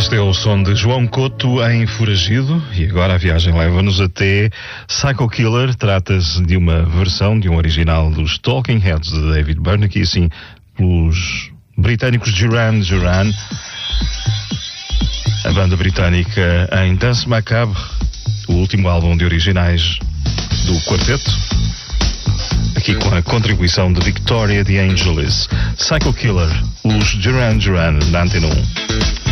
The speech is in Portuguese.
Este é o som de João Couto em Foragido e agora a viagem leva-nos até Psycho Killer. Trata-se de uma versão de um original dos Talking Heads de David Byrne, aqui assim pelos britânicos Duran Duran, a banda britânica em Dance Macabre, o último álbum de originais do quarteto, aqui com a contribuição de Victoria de Angelis. Psycho Killer, os Duran Duran na Antena 1.